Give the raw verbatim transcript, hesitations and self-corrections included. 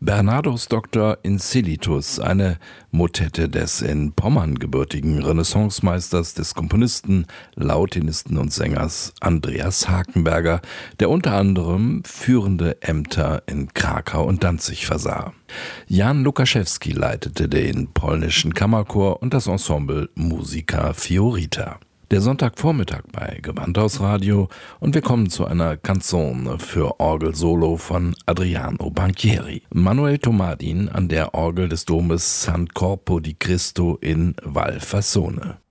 Bernardus Doctor Insilitus, eine Motette des in Pommern gebürtigen Renaissancemeisters, des Komponisten, Lautinisten und Sängers Andreas Hakenberger, der unter anderem führende Ämter in Krakau und Danzig versah. Jan Lukaszewski leitete den polnischen Kammerchor und das Ensemble Musica Fiorita. Der Sonntagvormittag bei Gewandhausradio und wir kommen zu einer Canzone für Orgelsolo von Adriano Banchieri. Manuel Tomadin an der Orgel des Domes San Corpo di Cristo in Val Fassone.